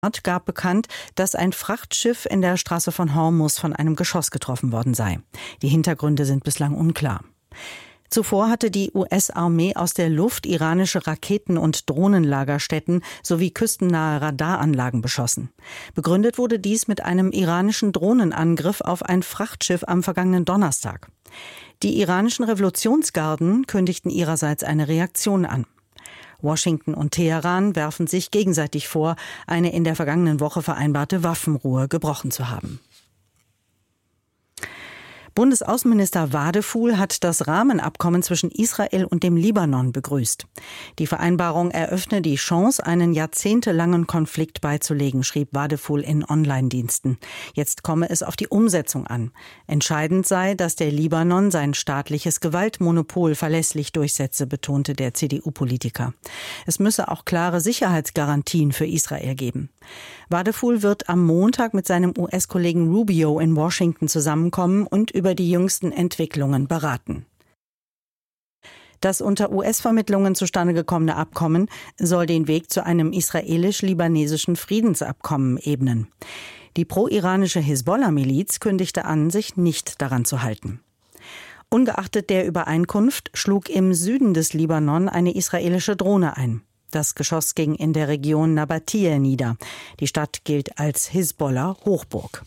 gab bekannt, dass ein Frachtschiff in der Straße von Hormuz von einem Geschoss getroffen worden sei. Die Hintergründe sind bislang unklar. Zuvor hatte die US-Armee aus der Luft iranische Raketen- und Drohnenlagerstätten sowie küstennahe Radaranlagen beschossen. Begründet wurde dies mit einem iranischen Drohnenangriff auf ein Frachtschiff am vergangenen Donnerstag. Die iranischen Revolutionsgarden kündigten ihrerseits eine Reaktion an. Washington und Teheran werfen sich gegenseitig vor, eine in der vergangenen Woche vereinbarte Waffenruhe gebrochen zu haben. Bundesaußenminister Wadefuhl hat das Rahmenabkommen zwischen Israel und dem Libanon begrüßt. Die Vereinbarung eröffne die Chance, einen jahrzehntelangen Konflikt beizulegen, schrieb Wadefuhl in Online-Diensten. Jetzt komme es auf die Umsetzung an. Entscheidend sei, dass der Libanon sein staatliches Gewaltmonopol verlässlich durchsetze, betonte der CDU-Politiker. Es müsse auch klare Sicherheitsgarantien für Israel geben. Wadefuhl wird am Montag mit seinem US-Kollegen Rubio in Washington zusammenkommen und über die jüngsten Entwicklungen beraten. Das unter US-Vermittlungen zustande gekommene Abkommen soll den Weg zu einem israelisch-libanesischen Friedensabkommen ebnen. Die pro-iranische Hisbollah-Miliz kündigte an, sich nicht daran zu halten. Ungeachtet der Übereinkunft schlug im Süden des Libanon eine israelische Drohne ein. Das Geschoss ging in der Region Nabatiyeh nieder. Die Stadt gilt als Hisbollah-Hochburg.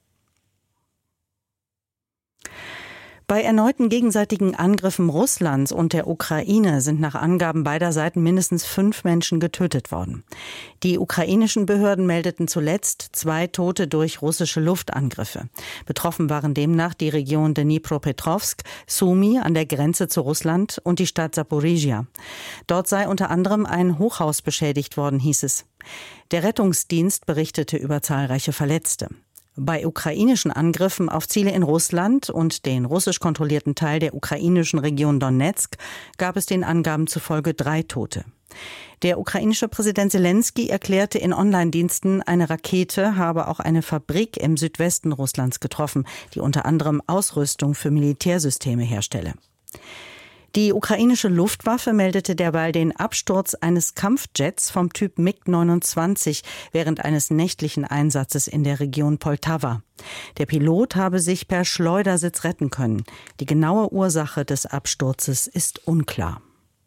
Bei erneuten gegenseitigen Angriffen Russlands und der Ukraine sind nach Angaben beider Seiten mindestens 5 Menschen getötet worden. Die ukrainischen Behörden meldeten zuletzt 2 Tote durch russische Luftangriffe. Betroffen waren demnach die Region Dnipropetrovsk, Sumy an der Grenze zu Russland und die Stadt Saporizhia. Dort sei unter anderem ein Hochhaus beschädigt worden, hieß es. Der Rettungsdienst berichtete über zahlreiche Verletzte. Bei ukrainischen Angriffen auf Ziele in Russland und den russisch kontrollierten Teil der ukrainischen Region Donetsk gab es den Angaben zufolge 3 Tote. Der ukrainische Präsident Selenskyj erklärte in Online-Diensten, eine Rakete habe auch eine Fabrik im Südwesten Russlands getroffen, die unter anderem Ausrüstung für Militärsysteme herstelle. Die ukrainische Luftwaffe meldete derweil den Absturz eines Kampfjets vom Typ MiG-29 während eines nächtlichen Einsatzes in der Region Poltawa. Der Pilot habe sich per Schleudersitz retten können. Die genaue Ursache des Absturzes ist unklar.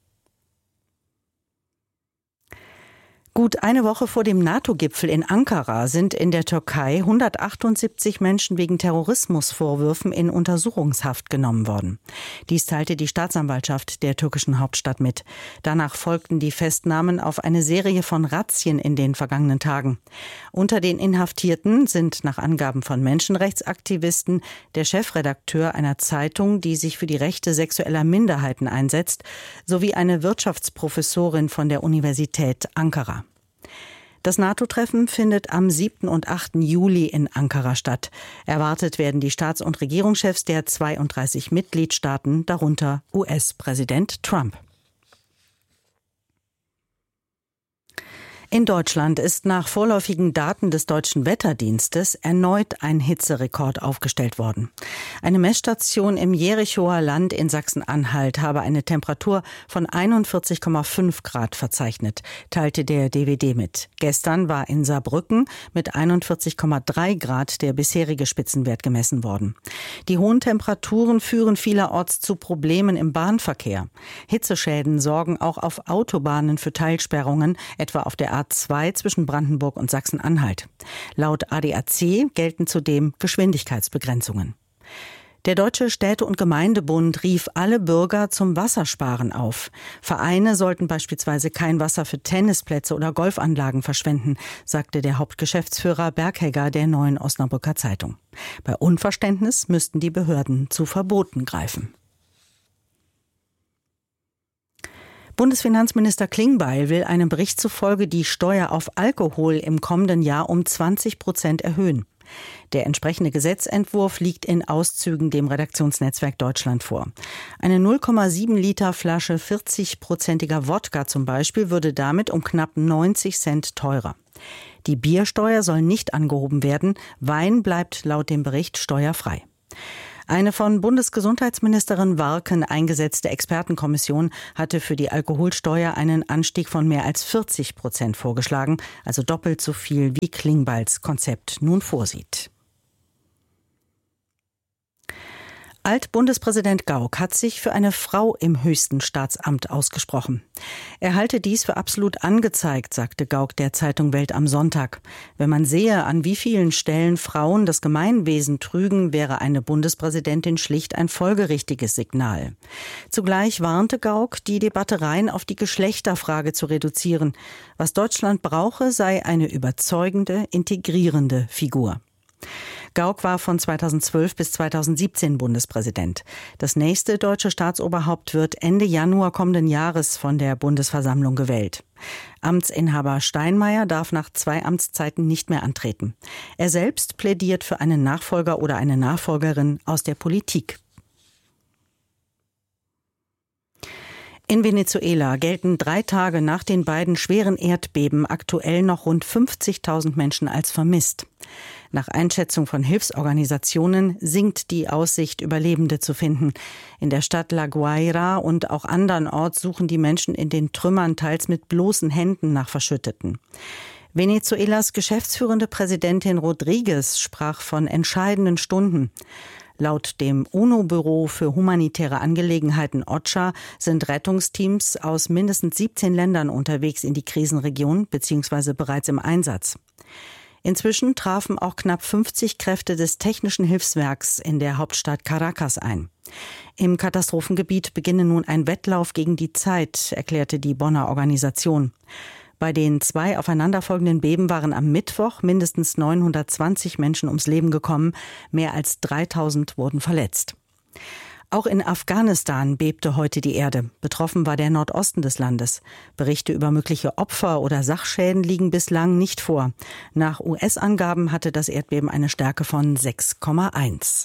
Gut eine Woche vor dem NATO-Gipfel in Ankara sind in der Türkei 178 Menschen wegen Terrorismusvorwürfen in Untersuchungshaft genommen worden. Dies teilte die Staatsanwaltschaft der türkischen Hauptstadt mit. Danach folgten die Festnahmen auf eine Serie von Razzien in den vergangenen Tagen. Unter den Inhaftierten sind nach Angaben von Menschenrechtsaktivisten der Chefredakteur einer Zeitung, die sich für die Rechte sexueller Minderheiten einsetzt, sowie eine Wirtschaftsprofessorin von der Universität Ankara. Das NATO-Treffen findet am 7. und 8. Juli in Ankara statt. Erwartet werden die Staats- und Regierungschefs der 32 Mitgliedstaaten, darunter US-Präsident Trump. In Deutschland ist nach vorläufigen Daten des Deutschen Wetterdienstes erneut ein Hitzerekord aufgestellt worden. Eine Messstation im Jerichoer Land in Sachsen-Anhalt habe eine Temperatur von 41,5 Grad verzeichnet, teilte der DWD mit. Gestern war in Saarbrücken mit 41,3 Grad der bisherige Spitzenwert gemessen worden. Die hohen Temperaturen führen vielerorts zu Problemen im Bahnverkehr. Hitzeschäden sorgen auch auf Autobahnen für Teilsperrungen, etwa auf der A2 zwischen Brandenburg und Sachsen-Anhalt. Laut ADAC gelten zudem Geschwindigkeitsbegrenzungen. Der Deutsche Städte- und Gemeindebund rief alle Bürger zum Wassersparen auf. Vereine sollten beispielsweise kein Wasser für Tennisplätze oder Golfanlagen verschwenden, sagte der Hauptgeschäftsführer Berghegger der Neuen Osnabrücker Zeitung. Bei Unverständnis müssten die Behörden zu Verboten greifen. Bundesfinanzminister Klingbeil will einem Bericht zufolge die Steuer auf Alkohol im kommenden Jahr um 20% erhöhen. Der entsprechende Gesetzentwurf liegt in Auszügen dem Redaktionsnetzwerk Deutschland vor. Eine 0,7 Liter Flasche 40-prozentiger Wodka zum Beispiel würde damit um knapp 90 Cent teurer. Die Biersteuer soll nicht angehoben werden. Wein bleibt laut dem Bericht steuerfrei. Eine von Bundesgesundheitsministerin Warken eingesetzte Expertenkommission hatte für die Alkoholsteuer einen Anstieg von mehr als 40% vorgeschlagen, also doppelt so viel wie Klingbeils Konzept nun vorsieht. Alt-Bundespräsident Gauck hat sich für eine Frau im höchsten Staatsamt ausgesprochen. Er halte dies für absolut angezeigt, sagte Gauck der Zeitung Welt am Sonntag. Wenn man sehe, an wie vielen Stellen Frauen das Gemeinwesen trügen, wäre eine Bundespräsidentin schlicht ein folgerichtiges Signal. Zugleich warnte Gauck, die Debatte rein auf die Geschlechterfrage zu reduzieren. Was Deutschland brauche, sei eine überzeugende, integrierende Figur. Gauck war von 2012 bis 2017 Bundespräsident. Das nächste deutsche Staatsoberhaupt wird Ende Januar kommenden Jahres von der Bundesversammlung gewählt. Amtsinhaber Steinmeier darf nach 2 Amtszeiten nicht mehr antreten. Er selbst plädiert für einen Nachfolger oder eine Nachfolgerin aus der Politik. In Venezuela gelten 3 Tage nach den beiden schweren Erdbeben aktuell noch rund 50.000 Menschen als vermisst. Nach Einschätzung von Hilfsorganisationen sinkt die Aussicht, Überlebende zu finden. In der Stadt La Guaira und auch andernorts suchen die Menschen in den Trümmern teils mit bloßen Händen nach Verschütteten. Venezuelas geschäftsführende Präsidentin Rodriguez sprach von entscheidenden Stunden. Laut dem UNO-Büro für humanitäre Angelegenheiten OCHA sind Rettungsteams aus mindestens 17 Ländern unterwegs in die Krisenregion bzw. bereits im Einsatz. Inzwischen trafen auch knapp 50 Kräfte des Technischen Hilfswerks in der Hauptstadt Caracas ein. Im Katastrophengebiet beginne nun ein Wettlauf gegen die Zeit, erklärte die Bonner Organisation. Bei den 2 aufeinanderfolgenden Beben waren am Mittwoch mindestens 920 Menschen ums Leben gekommen, mehr als 3000 wurden verletzt. Auch in Afghanistan bebte heute die Erde. Betroffen war der Nordosten des Landes. Berichte über mögliche Opfer oder Sachschäden liegen bislang nicht vor. Nach US-Angaben hatte das Erdbeben eine Stärke von 6,1.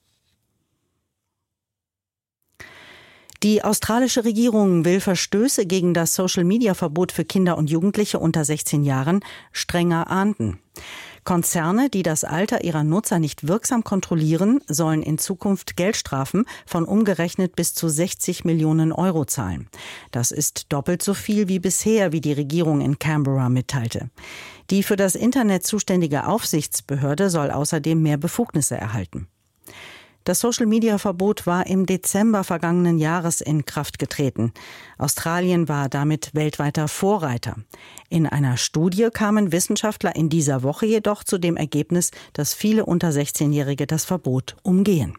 Die australische Regierung will Verstöße gegen das Social-Media-Verbot für Kinder und Jugendliche unter 16 Jahren strenger ahnden. Konzerne, die das Alter ihrer Nutzer nicht wirksam kontrollieren, sollen in Zukunft Geldstrafen von umgerechnet bis zu 60 Millionen Euro zahlen. Das ist doppelt so viel wie bisher, wie die Regierung in Canberra mitteilte. Die für das Internet zuständige Aufsichtsbehörde soll außerdem mehr Befugnisse erhalten. Das Social-Media-Verbot war im Dezember vergangenen Jahres in Kraft getreten. Australien war damit weltweiter Vorreiter. In einer Studie kamen Wissenschaftler in dieser Woche jedoch zu dem Ergebnis, dass viele unter 16-Jährige das Verbot umgehen.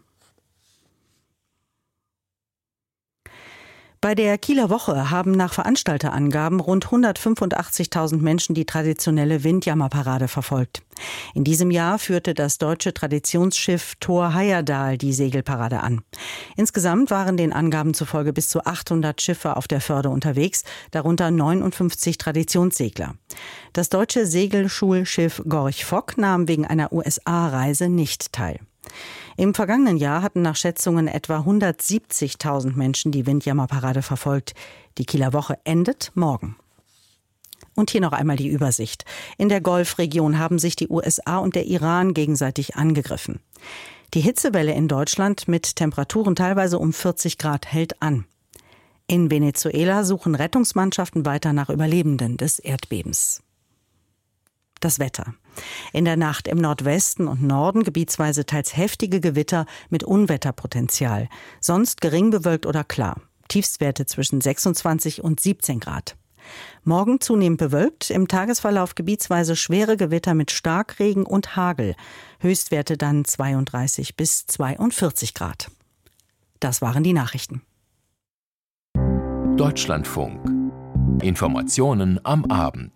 Bei der Kieler Woche haben nach Veranstalterangaben rund 185.000 Menschen die traditionelle Windjammerparade verfolgt. In diesem Jahr führte das deutsche Traditionsschiff Thor Heyerdahl die Segelparade an. Insgesamt waren den Angaben zufolge bis zu 800 Schiffe auf der Förde unterwegs, darunter 59 Traditionssegler. Das deutsche Segelschulschiff Gorch Fock nahm wegen einer USA-Reise nicht teil. Im vergangenen Jahr hatten nach Schätzungen etwa 170.000 Menschen die Windjammerparade verfolgt. Die Kieler Woche endet morgen. Und hier noch einmal die Übersicht. In der Golfregion haben sich die USA und der Iran gegenseitig angegriffen. Die Hitzewelle in Deutschland mit Temperaturen teilweise um 40 Grad hält an. In Venezuela suchen Rettungsmannschaften weiter nach Überlebenden des Erdbebens. Das Wetter. In der Nacht im Nordwesten und Norden gebietsweise teils heftige Gewitter mit Unwetterpotenzial. Sonst gering bewölkt oder klar. Tiefstwerte zwischen 26 und 17 Grad. Morgen zunehmend bewölkt, im Tagesverlauf gebietsweise schwere Gewitter mit Starkregen und Hagel. Höchstwerte dann 32 bis 42 Grad. Das waren die Nachrichten. Deutschlandfunk. Informationen am Abend.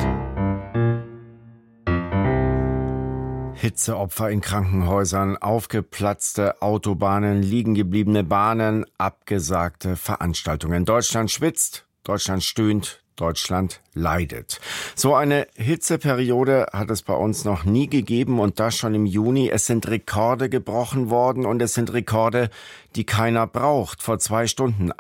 Hitzeopfer in Krankenhäusern, aufgeplatzte Autobahnen, liegengebliebene Bahnen, abgesagte Veranstaltungen. Deutschland schwitzt, Deutschland stöhnt, Deutschland leidet. So eine Hitzeperiode hat es bei uns noch nie gegeben und das schon im Juni. Es sind Rekorde gebrochen worden und es sind Rekorde, die keiner braucht. Vor 2 Stunden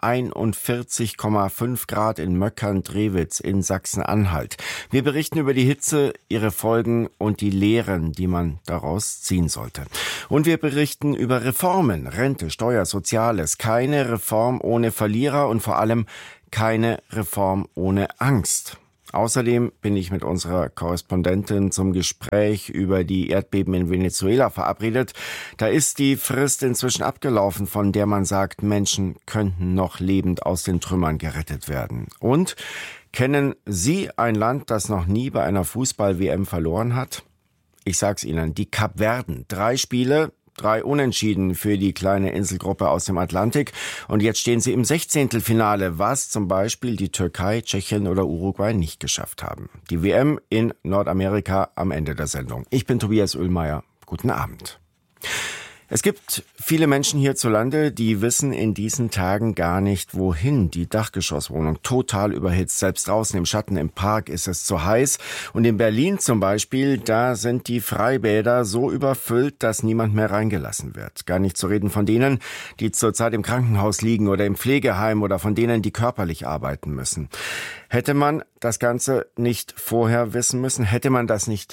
41,5 Grad in Möckern-Drewitz in Sachsen-Anhalt. Wir berichten über die Hitze, ihre Folgen und die Lehren, die man daraus ziehen sollte. Und wir berichten über Reformen, Rente, Steuer, Soziales. Keine Reform ohne Verlierer und vor allem keine Reform ohne Angst. Außerdem bin ich mit unserer Korrespondentin zum Gespräch über die Erdbeben in Venezuela verabredet. Da ist die Frist inzwischen abgelaufen, von der man sagt, Menschen könnten noch lebend aus den Trümmern gerettet werden. Und kennen Sie ein Land, das noch nie bei einer Fußball-WM verloren hat? Ich sag's Ihnen, die Kapverden. 3 Spiele, 3 Unentschieden für die kleine Inselgruppe aus dem Atlantik. Und jetzt stehen sie im 16. was zum Beispiel die Türkei, Tschechien oder Uruguay nicht geschafft haben. Die WM in Nordamerika am Ende der Sendung. Ich bin Tobias Oehlmeier. Guten Abend. Es gibt viele Menschen hierzulande, die wissen in diesen Tagen gar nicht, wohin. Die Dachgeschosswohnung total überhitzt. Selbst draußen im Schatten im Park ist es zu heiß. Und in Berlin zum Beispiel, da sind die Freibäder so überfüllt, dass niemand mehr reingelassen wird. Gar nicht zu reden von denen, die zurzeit im Krankenhaus liegen oder im Pflegeheim oder von denen, die körperlich arbeiten müssen. Hätte man das Ganze nicht vorher wissen müssen? Hätte man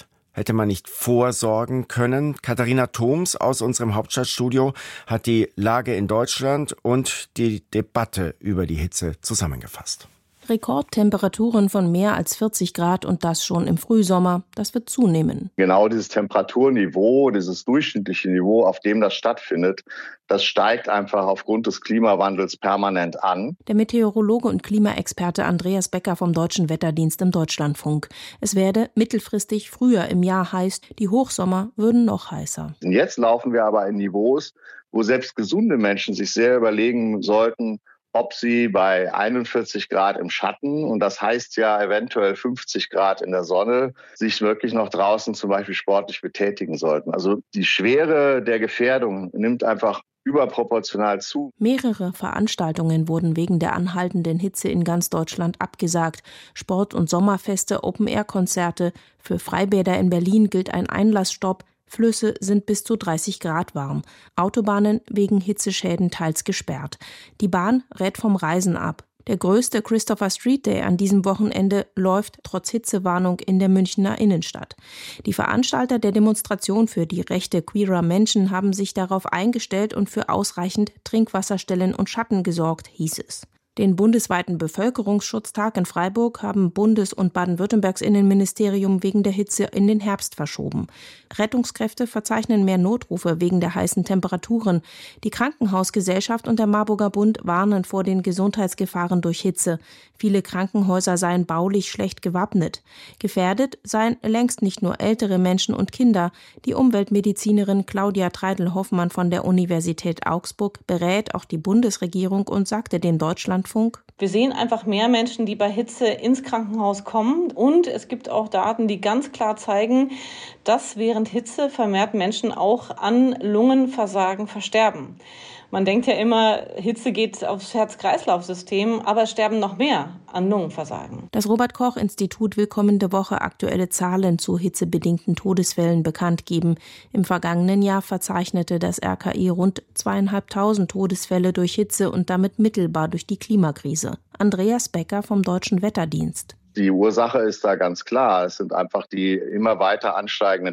nicht vorsorgen können? Katharina Thoms aus unserem Hauptstadtstudio hat die Lage in Deutschland und die Debatte über die Hitze zusammengefasst. Rekordtemperaturen von mehr als 40 Grad und das schon im Frühsommer. Das wird zunehmen. Genau dieses Temperaturniveau, dieses durchschnittliche Niveau, auf dem das stattfindet, das steigt einfach aufgrund des Klimawandels permanent an. Der Meteorologe und Klimaexperte Andreas Becker vom Deutschen Wetterdienst im Deutschlandfunk. Es werde mittelfristig früher im Jahr heiß, die Hochsommer würden noch heißer. Und jetzt laufen wir aber in Niveaus, wo selbst gesunde Menschen sich sehr überlegen sollten, ob sie bei 41 Grad im Schatten, und das heißt ja eventuell 50 Grad in der Sonne, sich wirklich noch draußen zum Beispiel sportlich betätigen sollten. Also die Schwere der Gefährdung nimmt einfach überproportional zu. Mehrere Veranstaltungen wurden wegen der anhaltenden Hitze in ganz Deutschland abgesagt. Sport- und Sommerfeste, Open-Air-Konzerte. Für Freibäder in Berlin gilt ein Einlassstopp. Flüsse sind bis zu 30 Grad warm. Autobahnen wegen Hitzeschäden teils gesperrt. Die Bahn rät vom Reisen ab. Der größte Christopher Street Day an diesem Wochenende läuft trotz Hitzewarnung in der Münchner Innenstadt. Die Veranstalter der Demonstration für die Rechte queerer Menschen haben sich darauf eingestellt und für ausreichend Trinkwasserstellen und Schatten gesorgt, hieß es. Den bundesweiten Bevölkerungsschutztag in Freiburg haben Bundes- und Baden-Württembergs Innenministerium wegen der Hitze in den Herbst verschoben. Rettungskräfte verzeichnen mehr Notrufe wegen der heißen Temperaturen. Die Krankenhausgesellschaft und der Marburger Bund warnen vor den Gesundheitsgefahren durch Hitze. Viele Krankenhäuser seien baulich schlecht gewappnet. Gefährdet seien längst nicht nur ältere Menschen und Kinder. Die Umweltmedizinerin Claudia Treidel-Hoffmann von der Universität Augsburg berät auch die Bundesregierung und sagte dem Deutschlandfunk: Wir sehen einfach mehr Menschen, die bei Hitze ins Krankenhaus kommen. Und es gibt auch Daten, die ganz klar zeigen, dass während Hitze vermehrt Menschen auch an Lungenversagen versterben. Man denkt ja immer, Hitze geht aufs Herz-Kreislauf-System, aber es sterben noch mehr an Lungenversagen. Das Robert-Koch-Institut will kommende Woche aktuelle Zahlen zu hitzebedingten Todesfällen bekannt geben. Im vergangenen Jahr verzeichnete das RKI rund 2.500 Todesfälle durch Hitze und damit mittelbar durch die Klimakrise. Andreas Becker vom Deutschen Wetterdienst. Die Ursache ist da ganz klar. Es sind einfach die immer weiter ansteigenden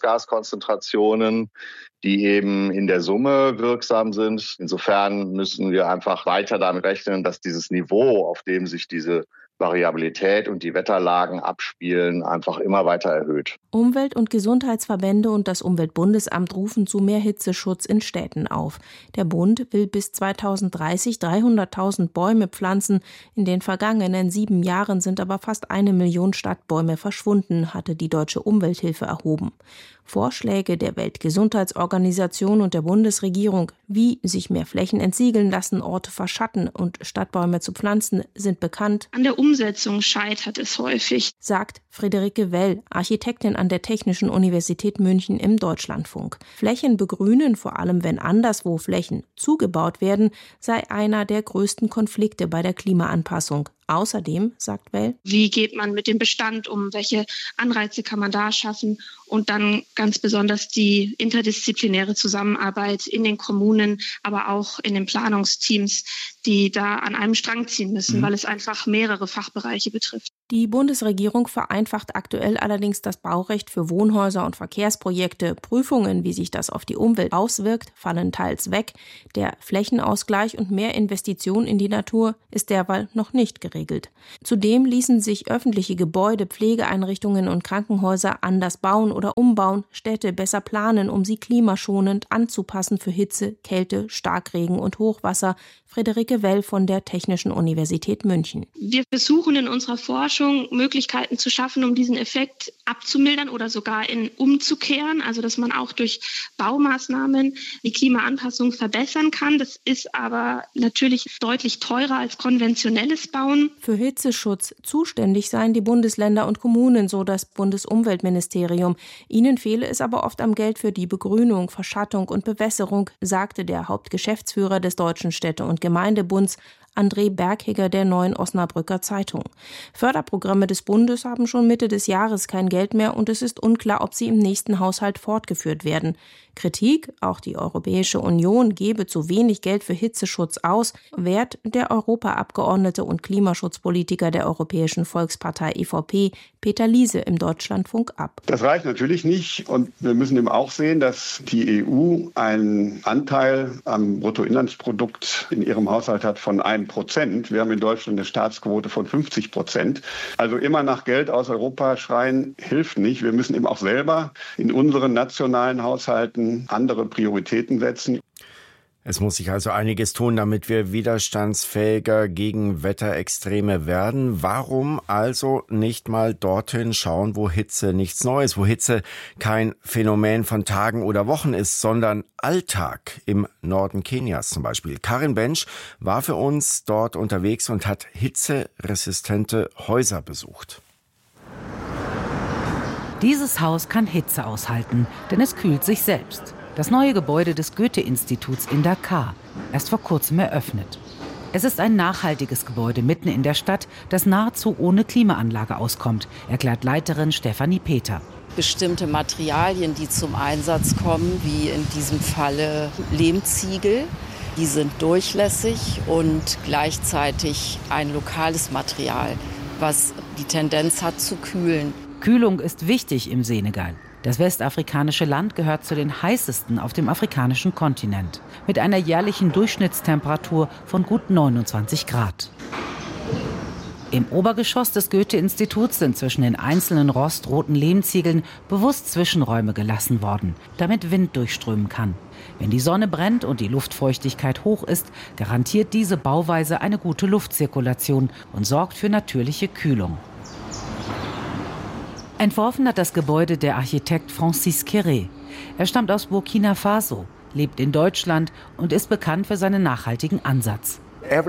Treibhausgaskonzentrationen, die eben in der Summe wirksam sind. Insofern müssen wir einfach weiter damit rechnen, dass dieses Niveau, auf dem sich diese Variabilität und die Wetterlagen abspielen, einfach immer weiter erhöht. Umwelt- und Gesundheitsverbände und das Umweltbundesamt rufen zu mehr Hitzeschutz in Städten auf. Der Bund will bis 2030 300.000 Bäume pflanzen. In den vergangenen 7 Jahren sind aber fast 1 Million Stadtbäume verschwunden, hatte die Deutsche Umwelthilfe erhoben. Vorschläge der Weltgesundheitsorganisation und der Bundesregierung, wie sich mehr Flächen entsiegeln lassen, Orte verschatten und Stadtbäume zu pflanzen, sind bekannt. An der Umsetzung scheitert es häufig, sagt Friederike Well, Architektin an der Technischen Universität München im Deutschlandfunk. Flächen begrünen, vor allem wenn anderswo Flächen zugebaut werden, sei einer der größten Konflikte bei der Klimaanpassung. Außerdem, sagt Well, wie geht man mit dem Bestand um? Welche Anreize kann man da schaffen? Und dann ganz besonders die interdisziplinäre Zusammenarbeit in den Kommunen, aber auch in den Planungsteams, die da an einem Strang ziehen müssen, weil es einfach mehrere Fachbereiche betrifft. Die Bundesregierung vereinfacht aktuell allerdings das Baurecht für Wohnhäuser und Verkehrsprojekte. Prüfungen, wie sich das auf die Umwelt auswirkt, fallen teils weg. Der Flächenausgleich und mehr Investitionen in die Natur ist derweil noch nicht geregelt. Zudem ließen sich öffentliche Gebäude, Pflegeeinrichtungen und Krankenhäuser anders bauen oder umbauen, Städte besser planen, um sie klimaschonend anzupassen für Hitze, Kälte, Starkregen und Hochwasser. Friederike Well von der Technischen Universität München. Wir versuchen in unserer Forschung Möglichkeiten zu schaffen, um diesen Effekt abzumildern oder sogar umzukehren, also dass man auch durch Baumaßnahmen die Klimaanpassung verbessern kann. Das ist aber natürlich deutlich teurer als konventionelles Bauen. Für Hitzeschutz zuständig seien die Bundesländer und Kommunen, so das Bundesumweltministerium. Ihnen fehle es aber oft am Geld für die Begrünung, Verschattung und Bewässerung, sagte der Hauptgeschäftsführer des Deutschen Städte- und Gemeindebunds, André Berghegger der Neuen Osnabrücker Zeitung. Förderprogramme des Bundes haben schon Mitte des Jahres kein Geld mehr und es ist unklar, ob sie im nächsten Haushalt fortgeführt werden. Kritik, auch die Europäische Union gebe zu wenig Geld für Hitzeschutz aus, wehrt der Europaabgeordnete und Klimaschutzpolitiker der Europäischen Volkspartei EVP, Peter Liese, im Deutschlandfunk ab. Das reicht natürlich nicht und wir müssen eben auch sehen, dass die EU einen Anteil am Bruttoinlandsprodukt in ihrem Haushalt hat von 1%. Wir haben in Deutschland eine Staatsquote von 50%. Also immer nach Geld aus Europa schreien hilft nicht. Wir müssen eben auch selber in unseren nationalen Haushalten andere Prioritäten setzen. Es muss sich also einiges tun, damit wir widerstandsfähiger gegen Wetterextreme werden. Warum also nicht mal dorthin schauen, wo Hitze nichts Neues, wo Hitze kein Phänomen von Tagen oder Wochen ist, sondern Alltag im Norden Kenias zum Beispiel. Karin Bench war für uns dort unterwegs und hat hitzeresistente Häuser besucht. Dieses Haus kann Hitze aushalten, denn es kühlt sich selbst. Das neue Gebäude des Goethe-Instituts in Dakar, erst vor kurzem eröffnet. Es ist ein nachhaltiges Gebäude mitten in der Stadt, das nahezu ohne Klimaanlage auskommt, erklärt Leiterin Stefanie Peter. Bestimmte Materialien, die zum Einsatz kommen, wie in diesem Falle Lehmziegel, die sind durchlässig und gleichzeitig ein lokales Material, was die Tendenz hat zu kühlen. Kühlung ist wichtig im Senegal. Das westafrikanische Land gehört zu den heißesten auf dem afrikanischen Kontinent, mit einer jährlichen Durchschnittstemperatur von gut 29 Grad. Im Obergeschoss des Goethe-Instituts sind zwischen den einzelnen rostroten Lehmziegeln bewusst Zwischenräume gelassen worden, damit Wind durchströmen kann. Wenn die Sonne brennt und die Luftfeuchtigkeit hoch ist, garantiert diese Bauweise eine gute Luftzirkulation und sorgt für natürliche Kühlung. Entworfen hat das Gebäude der Architekt Francis Kéré. Er stammt aus Burkina Faso, lebt in Deutschland und ist bekannt für seinen nachhaltigen Ansatz.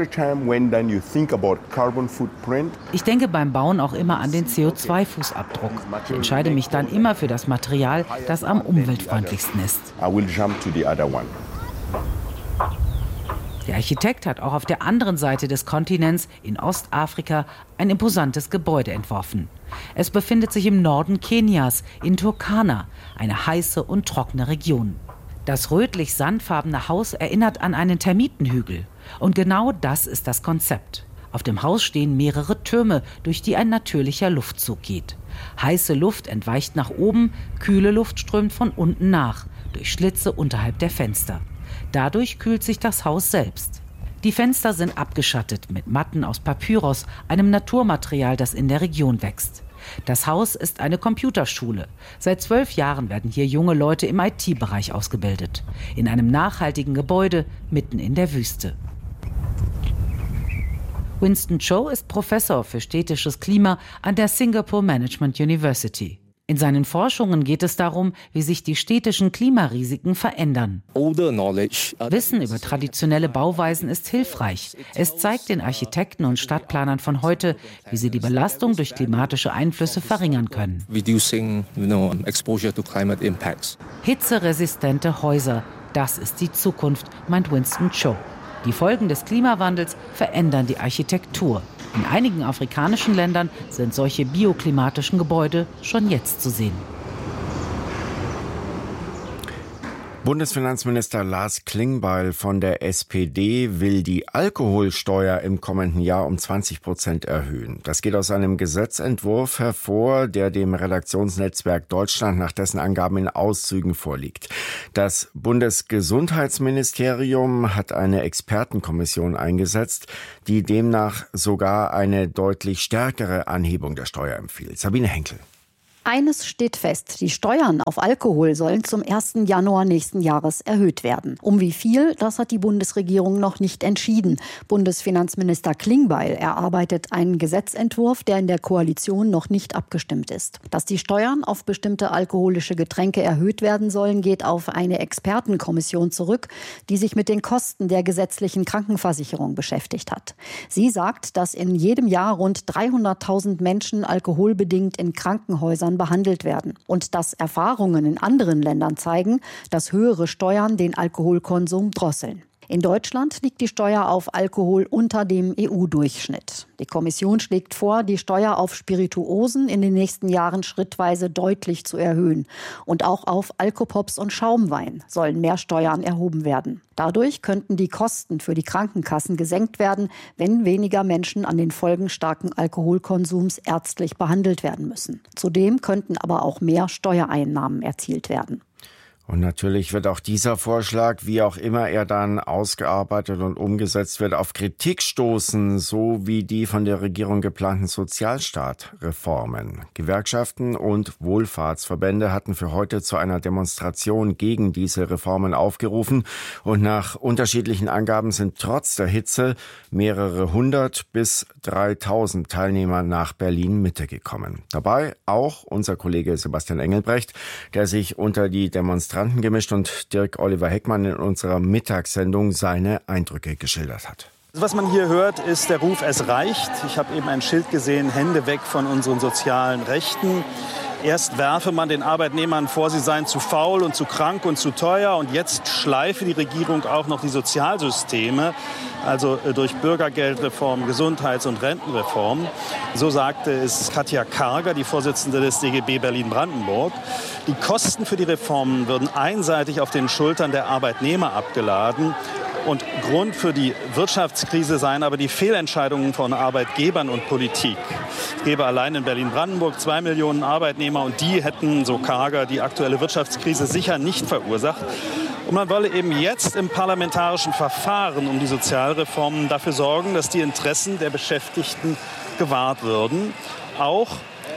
Ich denke beim Bauen auch immer an den CO2-Fußabdruck. Ich entscheide mich dann immer für das Material, das am umweltfreundlichsten ist. Der Architekt hat auch auf der anderen Seite des Kontinents, in Ostafrika, ein imposantes Gebäude entworfen. Es befindet sich im Norden Kenias, in Turkana, eine heiße und trockene Region. Das rötlich-sandfarbene Haus erinnert an einen Termitenhügel. Und genau das ist das Konzept. Auf dem Haus stehen mehrere Türme, durch die ein natürlicher Luftzug geht. Heiße Luft entweicht nach oben, kühle Luft strömt von unten nach, durch Schlitze unterhalb der Fenster. Dadurch kühlt sich das Haus selbst. Die Fenster sind abgeschattet mit Matten aus Papyrus, einem Naturmaterial, das in der Region wächst. Das Haus ist eine Computerschule. Seit 12 Jahren werden hier junge Leute im IT-Bereich ausgebildet. In einem nachhaltigen Gebäude mitten in der Wüste. Winston Cho ist Professor für städtisches Klima an der Singapore Management University. In seinen Forschungen geht es darum, wie sich die städtischen Klimarisiken verändern. Wissen über traditionelle Bauweisen ist hilfreich. Es zeigt den Architekten und Stadtplanern von heute, wie sie die Belastung durch klimatische Einflüsse verringern können. Hitzeresistente Häuser, das ist die Zukunft, meint Winston Cho. Die Folgen des Klimawandels verändern die Architektur. In einigen afrikanischen Ländern sind solche bioklimatischen Gebäude schon jetzt zu sehen. Bundesfinanzminister Lars Klingbeil von der SPD will die Alkoholsteuer im kommenden Jahr um 20% erhöhen. Das geht aus einem Gesetzentwurf hervor, der dem Redaktionsnetzwerk Deutschland nach dessen Angaben in Auszügen vorliegt. Das Bundesgesundheitsministerium hat eine Expertenkommission eingesetzt, die demnach sogar eine deutlich stärkere Anhebung der Steuer empfiehlt. Sabine Henkel. Eines steht fest, die Steuern auf Alkohol sollen zum 1. Januar nächsten Jahres erhöht werden. Um wie viel, das hat die Bundesregierung noch nicht entschieden. Bundesfinanzminister Klingbeil erarbeitet einen Gesetzentwurf, der in der Koalition noch nicht abgestimmt ist. Dass die Steuern auf bestimmte alkoholische Getränke erhöht werden sollen, geht auf eine Expertenkommission zurück, die sich mit den Kosten der gesetzlichen Krankenversicherung beschäftigt hat. Sie sagt, dass in jedem Jahr rund 300.000 Menschen alkoholbedingt in Krankenhäusern behandelt werden und dass Erfahrungen in anderen Ländern zeigen, dass höhere Steuern den Alkoholkonsum drosseln. In Deutschland liegt die Steuer auf Alkohol unter dem EU-Durchschnitt. Die Kommission schlägt vor, die Steuer auf Spirituosen in den nächsten Jahren schrittweise deutlich zu erhöhen. Und auch auf Alkopops und Schaumwein sollen mehr Steuern erhoben werden. Dadurch könnten die Kosten für die Krankenkassen gesenkt werden, wenn weniger Menschen an den Folgen starken Alkoholkonsums ärztlich behandelt werden müssen. Zudem könnten aber auch mehr Steuereinnahmen erzielt werden. Und natürlich wird auch dieser Vorschlag, wie auch immer er dann ausgearbeitet und umgesetzt wird, auf Kritik stoßen, so wie die von der Regierung geplanten Sozialstaatreformen. Gewerkschaften und Wohlfahrtsverbände hatten für heute zu einer Demonstration gegen diese Reformen aufgerufen. Und nach unterschiedlichen Angaben sind trotz der Hitze mehrere 100 bis 3.000 Teilnehmer nach Berlin-Mitte gekommen. Dabei auch unser Kollege Sebastian Engelbrecht, der sich unter die Demonstranten gemischt und Dirk Oliver Heckmann in unserer Mittagssendung seine Eindrücke geschildert hat. Was man hier hört, ist der Ruf, es reicht. Ich habe eben ein Schild gesehen, Hände weg von unseren sozialen Rechten. Erst werfe man den Arbeitnehmern vor, sie seien zu faul und zu krank und zu teuer. Und jetzt schleife die Regierung auch noch die Sozialsysteme, also durch Bürgergeldreform, Gesundheits- und Rentenreform. So sagte es Katja Karger, die Vorsitzende des DGB Berlin-Brandenburg. Die Kosten für die Reformen würden einseitig auf den Schultern der Arbeitnehmer abgeladen. Und Grund für die Wirtschaftskrise seien aber die Fehlentscheidungen von Arbeitgebern und Politik. Es gäbe allein in Berlin-Brandenburg 2 Millionen Arbeitnehmer und die hätten, so Karger, die aktuelle Wirtschaftskrise sicher nicht verursacht. Und man wolle eben jetzt im parlamentarischen Verfahren um die Sozialreformen dafür sorgen, dass die Interessen der Beschäftigten gewahrt würden. Auch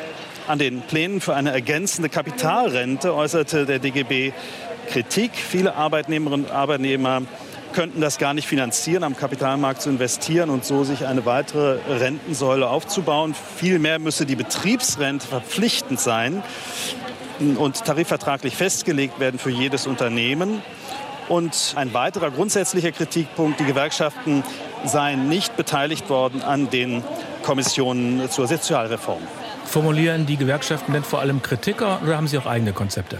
an den Plänen für eine ergänzende Kapitalrente äußerte der DGB Kritik. Viele Arbeitnehmerinnen und Arbeitnehmer könnten das gar nicht finanzieren, am Kapitalmarkt zu investieren und so sich eine weitere Rentensäule aufzubauen. Vielmehr müsse die Betriebsrente verpflichtend sein und tarifvertraglich festgelegt werden für jedes Unternehmen. Und ein weiterer grundsätzlicher Kritikpunkt, die Gewerkschaften seien nicht beteiligt worden an den Kommissionen zur Sozialreform. Formulieren die Gewerkschaften denn vor allem Kritiker oder haben sie auch eigene Konzepte?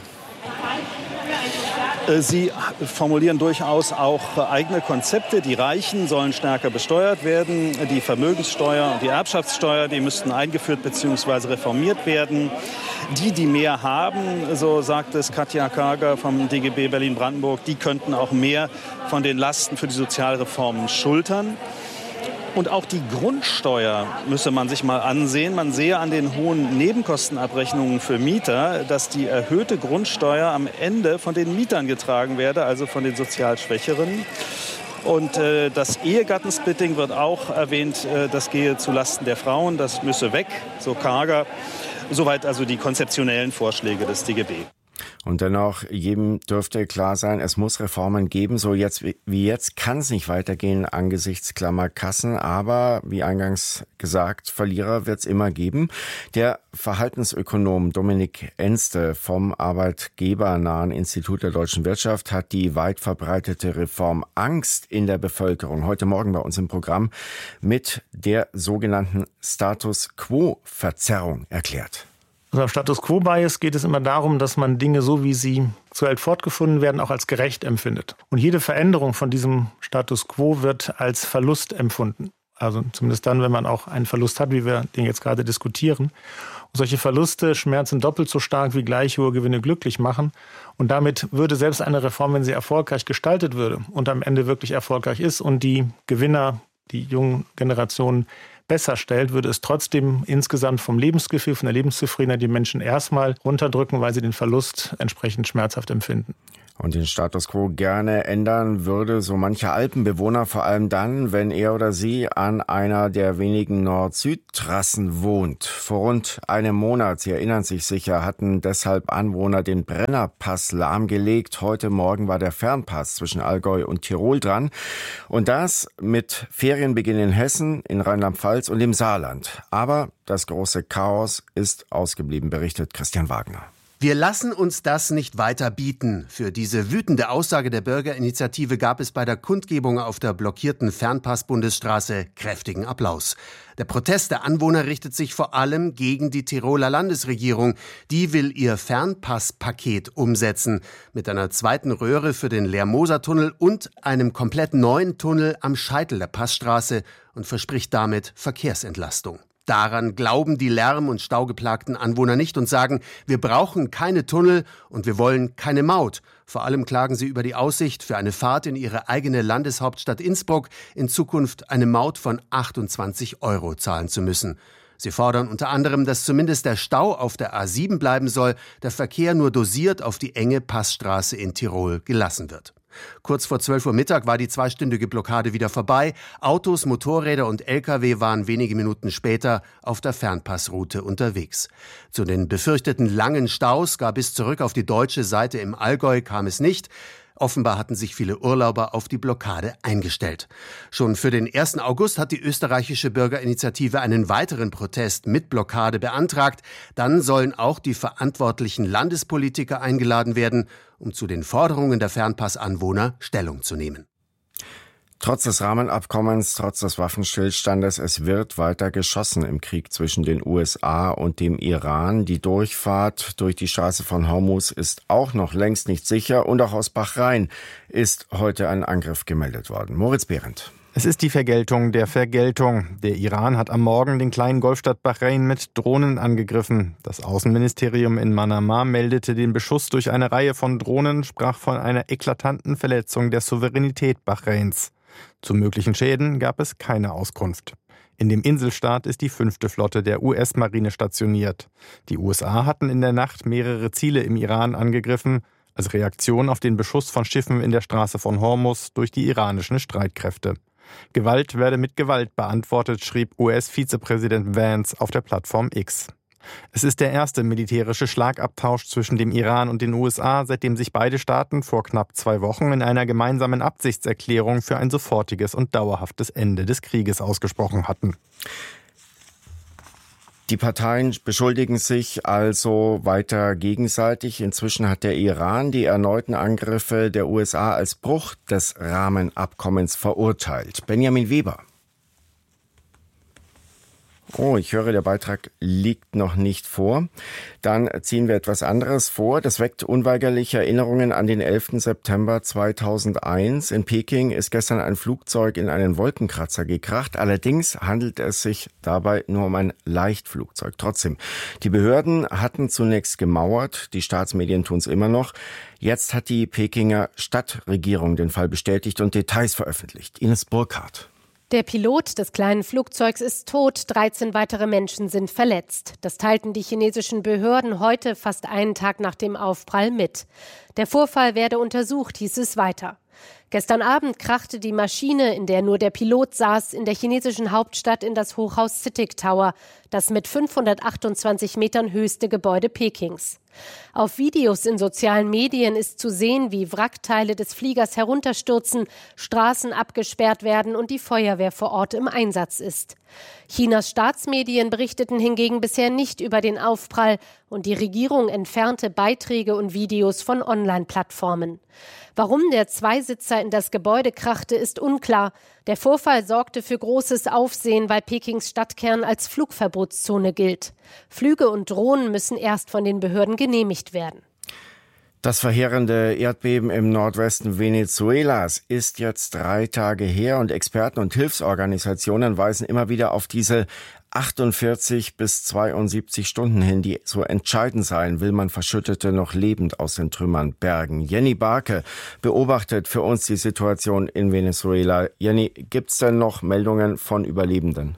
Sie formulieren durchaus auch eigene Konzepte. Die Reichen sollen stärker besteuert werden. Die Vermögenssteuer und die Erbschaftssteuer, die müssten eingeführt bzw. reformiert werden. Die mehr haben, so sagt es Katja Karger vom DGB Berlin-Brandenburg, die könnten auch mehr von den Lasten für die Sozialreformen schultern. Und auch die Grundsteuer müsse man sich mal ansehen. Man sehe an den hohen Nebenkostenabrechnungen für Mieter, dass die erhöhte Grundsteuer am Ende von den Mietern getragen werde, also von den sozial Schwächeren. Und das Ehegattensplitting wird auch erwähnt, das gehe zulasten der Frauen, das müsse weg, so Karger. Soweit also die konzeptionellen Vorschläge des DGB. Und dennoch, jedem dürfte klar sein, es muss Reformen geben. So jetzt wie jetzt kann es nicht weitergehen angesichts Klammerkassen. Aber wie eingangs gesagt, Verlierer wird es immer geben. Der Verhaltensökonom Dominik Enste vom arbeitgebernahen Institut der deutschen Wirtschaft hat die weit verbreitete Reformangst in der Bevölkerung heute Morgen bei uns im Programm mit der sogenannten Status-Quo-Verzerrung erklärt. Beim Status-Quo-Bias geht es immer darum, dass man Dinge so, wie sie zur Welt fortgefunden werden, auch als gerecht empfindet. Und jede Veränderung von diesem Status Quo wird als Verlust empfunden. Also zumindest dann, wenn man auch einen Verlust hat, wie wir den jetzt gerade diskutieren. Und solche Verluste schmerzen doppelt so stark wie gleich hohe Gewinne glücklich machen. Und damit würde selbst eine Reform, wenn sie erfolgreich gestaltet würde und am Ende wirklich erfolgreich ist und die Gewinner, die jungen Generationen besser stellt, würde es trotzdem insgesamt vom Lebensgefühl, von der Lebenszufriedenheit die Menschen erstmal runterdrücken, weil sie den Verlust entsprechend schmerzhaft empfinden. Und den Status quo gerne ändern würde so mancher Alpenbewohner, vor allem dann, wenn er oder sie an einer der wenigen Nord-Süd-Trassen wohnt. Vor rund einem Monat, Sie erinnern sich sicher, hatten deshalb Anwohner den Brennerpass lahmgelegt. Heute Morgen war der Fernpass zwischen Allgäu und Tirol dran. Und das mit Ferienbeginn in Hessen, in Rheinland-Pfalz und im Saarland. Aber das große Chaos ist ausgeblieben, berichtet Christian Wagner. Wir lassen uns das nicht weiter bieten. Für diese wütende Aussage der Bürgerinitiative gab es bei der Kundgebung auf der blockierten Fernpass-Bundesstraße kräftigen Applaus. Der Protest der Anwohner richtet sich vor allem gegen die Tiroler Landesregierung. Die will ihr Fernpass-Paket umsetzen. Mit einer zweiten Röhre für den Leer-Moser-Tunnel und einem komplett neuen Tunnel am Scheitel der Passstraße und verspricht damit Verkehrsentlastung. Daran glauben die lärm- und staugeplagten Anwohner nicht und sagen, wir brauchen keine Tunnel und wir wollen keine Maut. Vor allem klagen sie über die Aussicht, für eine Fahrt in ihre eigene Landeshauptstadt Innsbruck in Zukunft eine Maut von 28 € zahlen zu müssen. Sie fordern unter anderem, dass zumindest der Stau auf der A7 bleiben soll, der Verkehr nur dosiert auf die enge Passstraße in Tirol gelassen wird. Kurz vor 12 Uhr Mittag war die zweistündige Blockade wieder vorbei. Autos, Motorräder und Lkw waren wenige Minuten später auf der Fernpassroute unterwegs. Zu den befürchteten langen Staus gar bis zurück auf die deutsche Seite im Allgäu kam es nicht. Offenbar hatten sich viele Urlauber auf die Blockade eingestellt. Schon für den 1. August hat die österreichische Bürgerinitiative einen weiteren Protest mit Blockade beantragt. Dann sollen auch die verantwortlichen Landespolitiker eingeladen werden, um zu den Forderungen der Fernpassanwohner Stellung zu nehmen. Trotz des Rahmenabkommens, trotz des Waffenstillstandes, es wird weiter geschossen im Krieg zwischen den USA und dem Iran. Die Durchfahrt durch die Straße von Hormuz ist auch noch längst nicht sicher und auch aus Bahrain ist heute ein Angriff gemeldet worden. Moritz Behrendt. Es ist die Vergeltung der Vergeltung. Der Iran hat am Morgen den kleinen Golfstaat Bahrain mit Drohnen angegriffen. Das Außenministerium in Manama meldete den Beschuss durch eine Reihe von Drohnen, sprach von einer eklatanten Verletzung der Souveränität Bahrains. Zu möglichen Schäden gab es keine Auskunft. In dem Inselstaat ist die 5. Flotte der US-Marine stationiert. Die USA hatten in der Nacht mehrere Ziele im Iran angegriffen, als Reaktion auf den Beschuss von Schiffen in der Straße von Hormuz durch die iranischen Streitkräfte. Gewalt werde mit Gewalt beantwortet, schrieb US-Vizepräsident Vance auf der Plattform X. Es ist der erste militärische Schlagabtausch zwischen dem Iran und den USA, seitdem sich beide Staaten vor knapp 2 Wochen in einer gemeinsamen Absichtserklärung für ein sofortiges und dauerhaftes Ende des Krieges ausgesprochen hatten. Die Parteien beschuldigen sich also weiter gegenseitig. Inzwischen hat der Iran die erneuten Angriffe der USA als Bruch des Rahmenabkommens verurteilt. Benjamin Weber. Oh, ich höre, der Beitrag liegt noch nicht vor. Dann ziehen wir etwas anderes vor. Das weckt unweigerlich Erinnerungen an den 11. September 2001. In Peking ist gestern ein Flugzeug in einen Wolkenkratzer gekracht. Allerdings handelt es sich dabei nur um ein Leichtflugzeug. Trotzdem, die Behörden hatten zunächst gemauert. Die Staatsmedien tun es immer noch. Jetzt hat die Pekinger Stadtregierung den Fall bestätigt und Details veröffentlicht. Ines Burkhardt. Der Pilot des kleinen Flugzeugs ist tot, 13 weitere Menschen sind verletzt. Das teilten die chinesischen Behörden heute, fast einen Tag nach dem Aufprall, mit. Der Vorfall werde untersucht, hieß es weiter. Gestern Abend krachte die Maschine, in der nur der Pilot saß, in der chinesischen Hauptstadt in das Hochhaus CITIC Tower, das mit 528 Metern höchste Gebäude Pekings. Auf Videos in sozialen Medien ist zu sehen, wie Wrackteile des Fliegers herunterstürzen, Straßen abgesperrt werden und die Feuerwehr vor Ort im Einsatz ist. Chinas Staatsmedien berichteten hingegen bisher nicht über den Aufprall und die Regierung entfernte Beiträge und Videos von Online-Plattformen. Warum der Zweisitzer in das Gebäude krachte, ist unklar. Der Vorfall sorgte für großes Aufsehen, weil Pekings Stadtkern als Flugverbotszone gilt. Flüge und Drohnen müssen erst von den Behörden genehmigt werden. Das verheerende Erdbeben im Nordwesten Venezuelas ist jetzt 3 Tage her und Experten und Hilfsorganisationen weisen immer wieder auf diese 48 bis 72 Stunden hin, die so entscheidend seien, will man Verschüttete noch lebend aus den Trümmern bergen. Jenny Barke beobachtet für uns die Situation in Venezuela. Jenny, gibt's denn noch Meldungen von Überlebenden?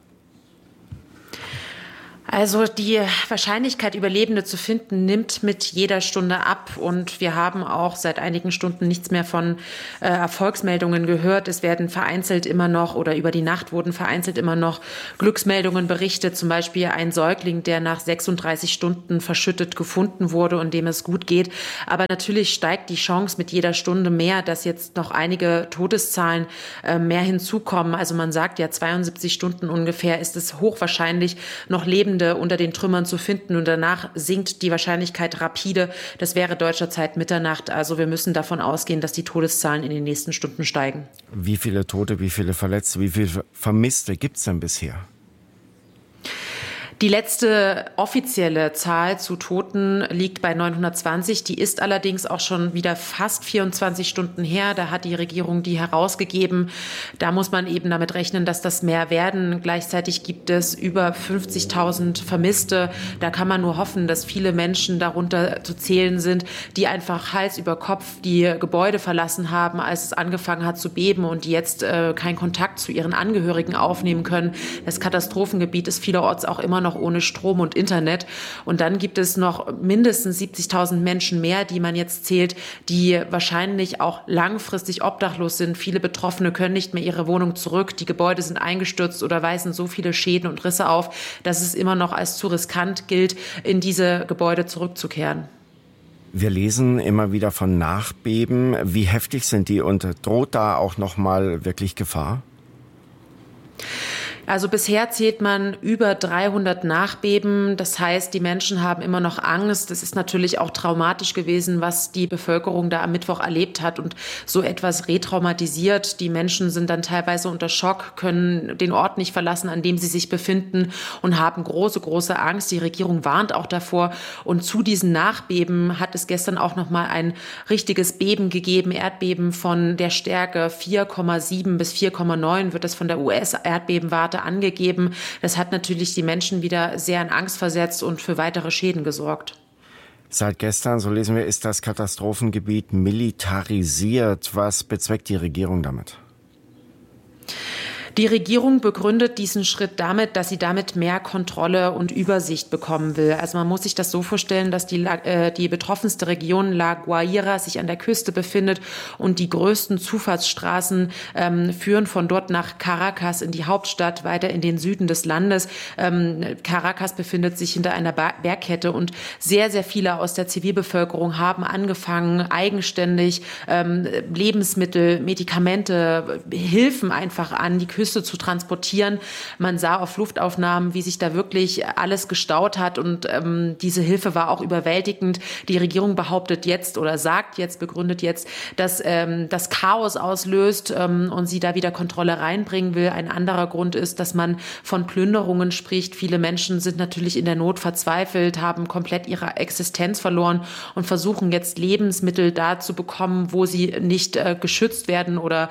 Also die Wahrscheinlichkeit, Überlebende zu finden, nimmt mit jeder Stunde ab. Und wir haben auch seit einigen Stunden nichts mehr von Erfolgsmeldungen gehört. Es werden vereinzelt immer noch oder über die Nacht wurden vereinzelt immer noch Glücksmeldungen berichtet. Zum Beispiel ein Säugling, der nach 36 Stunden verschüttet gefunden wurde und dem es gut geht. Aber natürlich steigt die Chance mit jeder Stunde mehr, dass jetzt noch einige Todeszahlen mehr hinzukommen. Also man sagt ja, 72 Stunden ungefähr ist es hochwahrscheinlich, noch Lebende unter den Trümmern zu finden, und danach sinkt die Wahrscheinlichkeit rapide. Das wäre deutscher Zeit Mitternacht. Also wir müssen davon ausgehen, dass die Todeszahlen in den nächsten Stunden steigen. Wie viele Tote, wie viele Verletzte, wie viele Vermisste gibt es denn bisher? Die letzte offizielle Zahl zu Toten liegt bei 920. Die ist allerdings auch schon wieder fast 24 Stunden her. Da hat die Regierung die herausgegeben. Da muss man eben damit rechnen, dass das mehr werden. Gleichzeitig gibt es über 50.000 Vermisste. Da kann man nur hoffen, dass viele Menschen darunter zu zählen sind, die einfach Hals über Kopf die Gebäude verlassen haben, als es angefangen hat zu beben, und die jetzt keinen Kontakt zu ihren Angehörigen aufnehmen können. Das Katastrophengebiet ist vielerorts auch immer noch ohne Strom und Internet. Und dann gibt es noch mindestens 70.000 Menschen mehr, die man jetzt zählt, die wahrscheinlich auch langfristig obdachlos sind. Viele Betroffene können nicht mehr ihre Wohnung zurück. Die Gebäude sind eingestürzt oder weisen so viele Schäden und Risse auf, dass es immer noch als zu riskant gilt, in diese Gebäude zurückzukehren. Wir lesen immer wieder von Nachbeben. Wie heftig sind die und droht da auch noch mal wirklich Gefahr? Also bisher zählt man über 300 Nachbeben. Das heißt, die Menschen haben immer noch Angst. Es ist natürlich auch traumatisch gewesen, was die Bevölkerung da am Mittwoch erlebt hat, und so etwas retraumatisiert. Die Menschen sind dann teilweise unter Schock, können den Ort nicht verlassen, an dem sie sich befinden, und haben große, große Angst. Die Regierung warnt auch davor. Und zu diesen Nachbeben hat es gestern auch noch mal ein richtiges Beben gegeben, Erdbeben von der Stärke 4,7 bis 4,9 wird das von der US-Erdbebenwarte angegeben. Das hat natürlich die Menschen wieder sehr in Angst versetzt und für weitere Schäden gesorgt. Seit gestern, so lesen wir, ist das Katastrophengebiet militarisiert. Was bezweckt die Regierung damit? Die Regierung begründet diesen Schritt damit, dass sie damit mehr Kontrolle und Übersicht bekommen will. Also man muss sich das so vorstellen, dass die betroffenste Region La Guaira sich an der Küste befindet, und die größten Zufahrtsstraßen führen von dort nach Caracas in die Hauptstadt, weiter in den Süden des Landes. Caracas befindet sich hinter einer Bergkette, und sehr, sehr viele aus der Zivilbevölkerung haben angefangen, eigenständig Lebensmittel, Medikamente, Hilfen einfach an die Küste zu transportieren. Man sah auf Luftaufnahmen, wie sich da wirklich alles gestaut hat, und diese Hilfe war auch überwältigend. Die Regierung behauptet jetzt oder begründet jetzt, dass das Chaos auslöst und sie da wieder Kontrolle reinbringen will. Ein anderer Grund ist, dass man von Plünderungen spricht. Viele Menschen sind natürlich in der Not verzweifelt, haben komplett ihre Existenz verloren und versuchen jetzt Lebensmittel da zu bekommen, wo sie nicht geschützt werden oder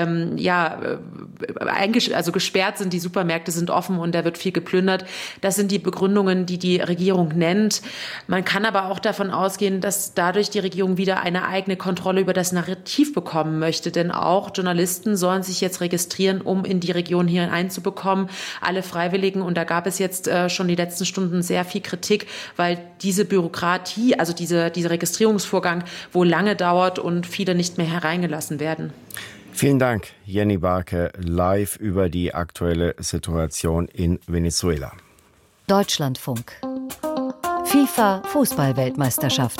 gesperrt sind. Die Supermärkte sind offen und da wird viel geplündert. Das sind die Begründungen, die die Regierung nennt. Man kann aber auch davon ausgehen, dass dadurch die Regierung wieder eine eigene Kontrolle über das Narrativ bekommen möchte. Denn auch Journalisten sollen sich jetzt registrieren, um in die Region hier hineinzubekommen. Alle Freiwilligen. Und da gab es jetzt schon die letzten Stunden sehr viel Kritik, weil diese Bürokratie, also dieser Registrierungsvorgang, wohl lange dauert und viele nicht mehr hereingelassen werden. Vielen Dank, Jenny Barke, live über die aktuelle Situation in Venezuela. Deutschlandfunk. FIFA-Fußball-Weltmeisterschaft.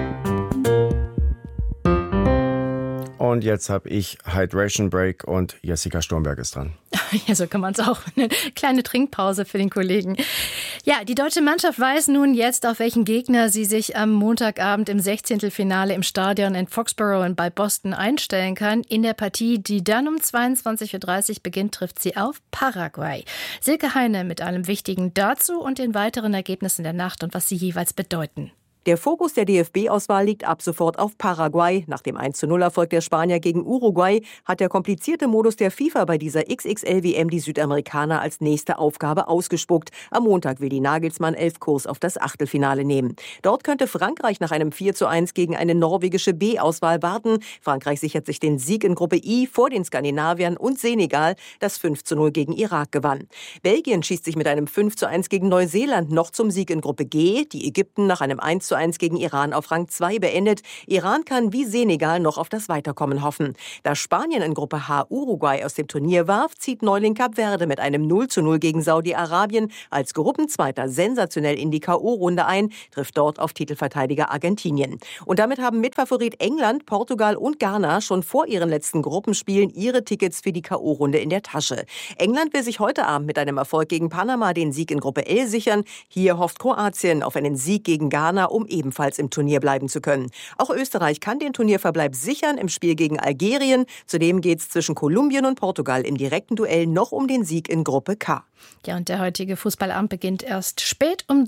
Und jetzt habe ich Hydration Break und Jessica Sturmberg ist dran. Ja, so kann man es auch. Eine kleine Trinkpause für den Kollegen. Ja, die deutsche Mannschaft weiß nun jetzt, auf welchen Gegner sie sich am Montagabend im 16. Finale im Stadion in Foxborough und bei Boston einstellen kann. In der Partie, die dann um 22.30 Uhr beginnt, trifft sie auf Paraguay. Silke Heine mit allem Wichtigen dazu und den weiteren Ergebnissen der Nacht und was sie jeweils bedeuten. Der Fokus der DFB-Auswahl liegt ab sofort auf Paraguay. Nach dem 1:0-Erfolg der Spanier gegen Uruguay hat der komplizierte Modus der FIFA bei dieser XXL-WM die Südamerikaner als nächste Aufgabe ausgespuckt. Am Montag will die Nagelsmann 11 Kurs auf das Achtelfinale nehmen. Dort könnte Frankreich nach einem 4:1 gegen eine norwegische B-Auswahl warten. Frankreich sichert sich den Sieg in Gruppe I vor den Skandinaviern und Senegal, das 5:0 gegen Irak gewann. Belgien schießt sich mit einem 5:1 gegen Neuseeland noch zum Sieg in Gruppe G. Die Ägypten nach einem 1:1 gegen Iran auf Rang 2 beendet. Iran kann wie Senegal noch auf das Weiterkommen hoffen. Da Spanien in Gruppe H Uruguay aus dem Turnier warf, zieht Neuling Kap Verde mit einem 0:0 gegen Saudi-Arabien als Gruppenzweiter sensationell in die K.O.-Runde ein, trifft dort auf Titelverteidiger Argentinien. Und damit haben Mitfavorit England, Portugal und Ghana schon vor ihren letzten Gruppenspielen ihre Tickets für die K.O.-Runde in der Tasche. England will sich heute Abend mit einem Erfolg gegen Panama den Sieg in Gruppe L sichern. Hier hofft Kroatien auf einen Sieg gegen Ghana, um ebenfalls im Turnier bleiben zu können. Auch Österreich kann den Turnierverbleib sichern im Spiel gegen Algerien. Zudem geht es zwischen Kolumbien und Portugal im direkten Duell noch um den Sieg in Gruppe K. Ja, und der heutige Fußballabend beginnt erst spät um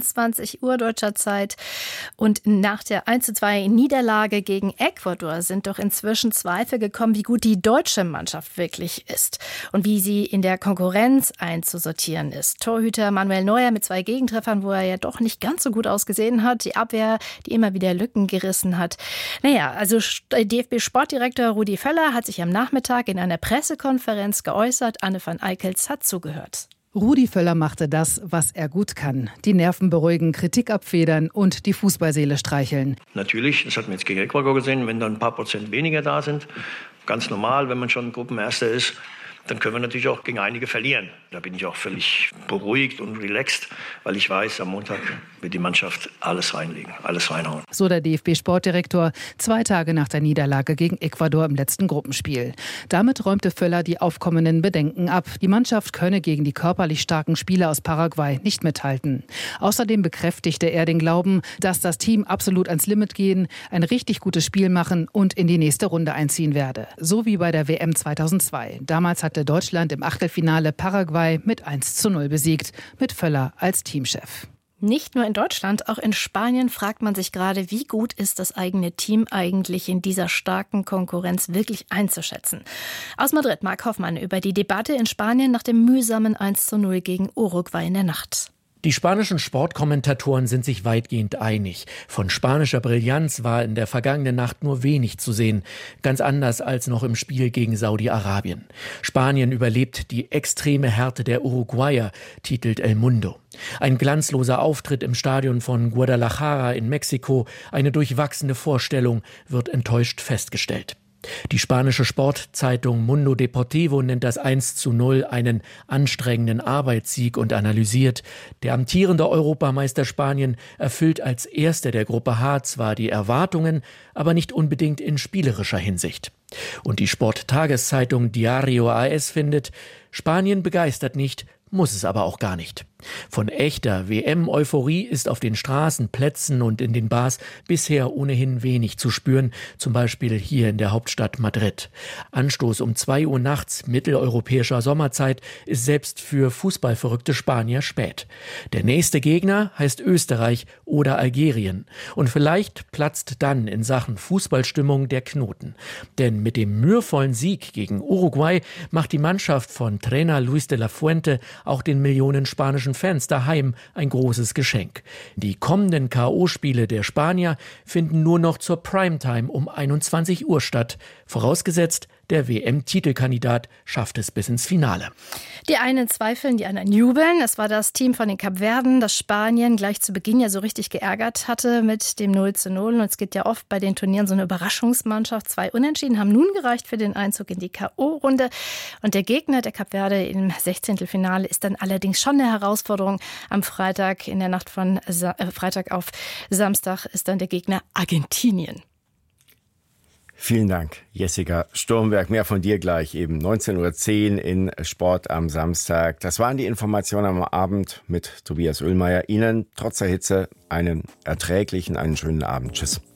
23 Uhr deutscher Zeit. Und nach der 1:2 Niederlage gegen Ecuador sind doch inzwischen Zweifel gekommen, wie gut die deutsche Mannschaft wirklich ist und wie sie in der Konkurrenz einzusortieren ist. Torhüter Manuel Neuer mit 2 Gegentreffern, wo er ja doch nicht ganz so gut ausgesehen hat. Die Abwehr, die immer wieder Lücken gerissen hat. Naja, also DFB-Sportdirektor Rudi Völler hat sich am Nachmittag in einer Pressekonferenz geäußert. Anne van Eickels hat zugehört. Rudi Völler machte das, was er gut kann. Die Nerven beruhigen, Kritik abfedern und die Fußballseele streicheln. Natürlich, das hat man jetzt gegen Ecuador gesehen, wenn dann ein paar Prozent weniger da sind. Ganz normal, wenn man schon Gruppenerster ist. Dann können wir natürlich auch gegen einige verlieren. Da bin ich auch völlig beruhigt und relaxed, weil ich weiß, am Montag wird die Mannschaft alles reinlegen, alles reinhauen. So der DFB-Sportdirektor 2 Tage nach der Niederlage gegen Ecuador im letzten Gruppenspiel. Damit räumte Völler die aufkommenden Bedenken ab. Die Mannschaft könne gegen die körperlich starken Spieler aus Paraguay nicht mithalten. Außerdem bekräftigte er den Glauben, dass das Team absolut ans Limit gehen, ein richtig gutes Spiel machen und in die nächste Runde einziehen werde. So wie bei der WM 2002. Damals hatte Deutschland im Achtelfinale Paraguay mit 1:0 besiegt, mit Völler als Teamchef. Nicht nur in Deutschland, auch in Spanien fragt man sich gerade, wie gut ist das eigene Team eigentlich in dieser starken Konkurrenz wirklich einzuschätzen. Aus Madrid, Marc Hoffmann über die Debatte in Spanien nach dem mühsamen 1:0 gegen Uruguay in der Nacht. Die spanischen Sportkommentatoren sind sich weitgehend einig. Von spanischer Brillanz war in der vergangenen Nacht nur wenig zu sehen. Ganz anders als noch im Spiel gegen Saudi-Arabien. Spanien überlebt die extreme Härte der Uruguayer, titelt El Mundo. Ein glanzloser Auftritt im Stadion von Guadalajara in Mexiko, eine durchwachsene Vorstellung, wird enttäuscht festgestellt. Die spanische Sportzeitung Mundo Deportivo nennt das 1:0 einen anstrengenden Arbeitssieg und analysiert: Der amtierende Europameister Spanien erfüllt als Erster der Gruppe H zwar die Erwartungen, aber nicht unbedingt in spielerischer Hinsicht. Und die Sporttageszeitung Diario AS findet: Spanien begeistert nicht, muss es aber auch gar nicht. Von echter WM-Euphorie ist auf den Straßen, Plätzen und in den Bars bisher ohnehin wenig zu spüren, zum Beispiel hier in der Hauptstadt Madrid. Anstoß um 2 Uhr nachts mitteleuropäischer Sommerzeit ist selbst für fußballverrückte Spanier spät. Der nächste Gegner heißt Österreich oder Algerien. Und vielleicht platzt dann in Sachen Fußballstimmung der Knoten. Denn mit dem mühevollen Sieg gegen Uruguay macht die Mannschaft von Trainer Luis de la Fuente auch den Millionen spanischen Fans daheim ein großes Geschenk. Die kommenden K.O.-Spiele der Spanier finden nur noch zur Primetime um 21 Uhr statt, vorausgesetzt, der WM-Titelkandidat schafft es bis ins Finale. Die einen zweifeln, die anderen jubeln. Es war das Team von den Kapverden, das Spanien gleich zu Beginn ja so richtig geärgert hatte mit dem 0:0. Und es gibt ja oft bei den Turnieren so eine Überraschungsmannschaft. 2 Unentschieden haben nun gereicht für den Einzug in die K.O.-Runde. Und der Gegner der Kapverde im 16. Finale ist dann allerdings schon eine Herausforderung. Am Freitag, in der Nacht von Freitag auf Samstag, ist dann der Gegner Argentinien. Vielen Dank, Jessica Sturmberg. Mehr von dir gleich eben 19:10 Uhr in Sport am Samstag. Das waren die Informationen am Abend mit Tobias Oehlmeier. Ihnen trotz der Hitze einen erträglichen, einen schönen Abend. Tschüss.